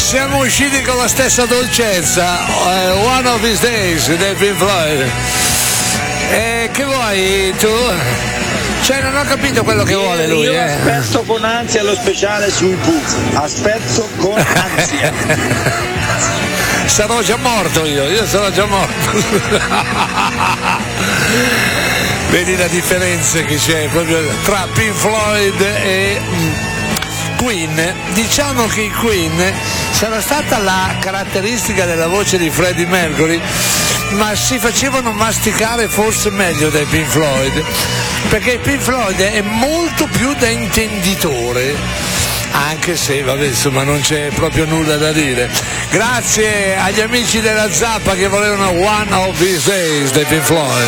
siamo usciti con la stessa dolcezza, One of These Days dei Pink Floyd. Che vuoi tu? Cioè non ho capito quello che vuole lui. Io aspetto con ansia lo speciale sui Pooh, aspetto con ansia. Sarò già morto io sarò già morto. Vedi la differenza che c'è proprio tra Pink Floyd e Queen. Diciamo che i Queen sarà stata la caratteristica della voce di Freddie Mercury, ma si facevano masticare forse meglio dai Pink Floyd, perché il Pink Floyd è molto più da intenditore, anche se vabbè, insomma non c'è proprio nulla da dire. Grazie agli amici della Zappa che volevano One of These Days dei Pink Floyd.